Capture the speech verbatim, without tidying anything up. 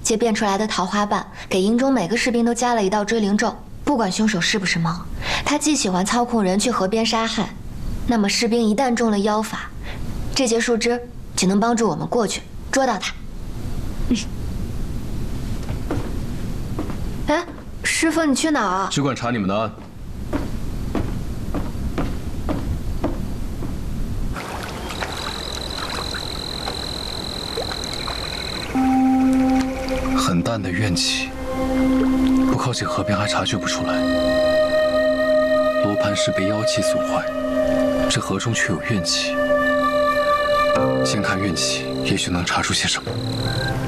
借变出来的桃花瓣，给营中每个士兵都加了一道追灵咒。不管凶手是不是猫，他既喜欢操控人去河边杀害，那么士兵一旦中了妖法，这节树枝就能帮助我们过去捉到他。嗯。哎，师傅，你去哪儿啊？ 去观察你们的案。 很淡的怨气，不靠近河边还察觉不出来。罗盘是被妖气所坏，这河中却有怨气。先看怨气，也许能查出些什么。